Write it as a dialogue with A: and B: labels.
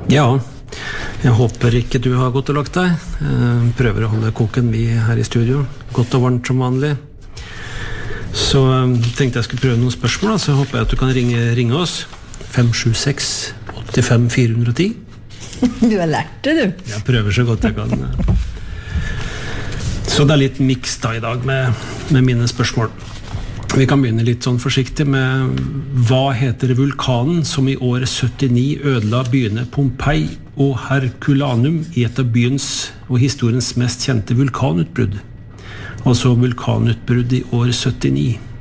A: Ja, jeg håper ikke du har gått og lagt deg. Prøver å holde koken vi her i studio. Godt og varmt som vanlig. Så tenkte jeg skulle prøve noen spørsmål, så håper jeg at du kan ringe oss. 576-85-410.
B: Du har lært det, du.
A: Jeg prøver så godt jeg kan. Så det litt mix da i dag med mine spørsmål. Vi kan begynne litt sånn forsiktig med hva heter vulkanen som i året 79 ødela byene Pompeii og Herculanum i et av byens og historiens mest kjente vulkanutbrudd. Altså vulkanutbrudd i år 79.